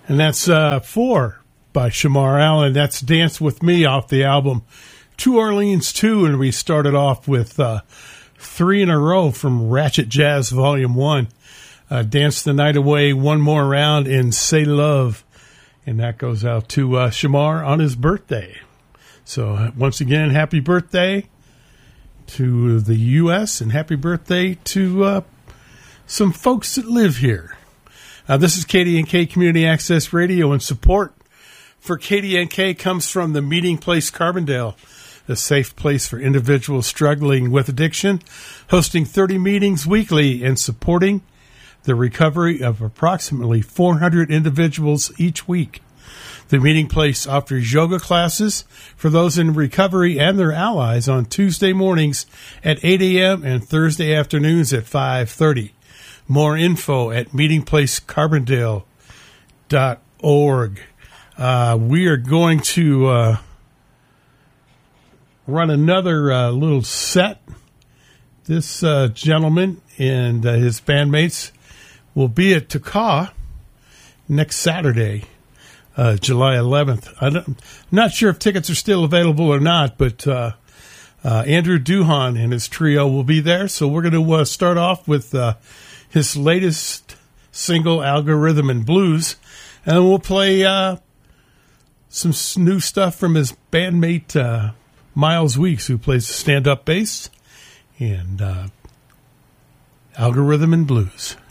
And that's 4 by Shamar Allen. That's Dance With Me off the album To Orleans 2. And we started off with 3 in a row from Ratchet Jazz Volume 1. Dance the Night Away, One More Round, and Say Love. And that goes out to Shamar on his birthday. So once again, happy birthday to the U.S. and happy birthday to some folks that live here. This is KDNK Community Access Radio, and support for KDNK comes from the Meeting Place Carbondale, a safe place for individuals struggling with addiction, hosting 30 meetings weekly and supporting the recovery of approximately 400 individuals each week. The Meeting Place offers yoga classes for those in recovery and their allies on Tuesday mornings at 8 a.m. and Thursday afternoons at 5:30. More info at meetingplacecarbondale.org. We are going to run another little set. This gentleman and his bandmates will be at Taka next Saturday, July 11th. I'm not sure if tickets are still available or not, but Andrew Duhan and his trio will be there. So we're going to start off with his latest single, Algorithm and Blues, and then we'll play some new stuff from his bandmate Miles Weeks, who plays stand-up bass, and Algorithm and Blues.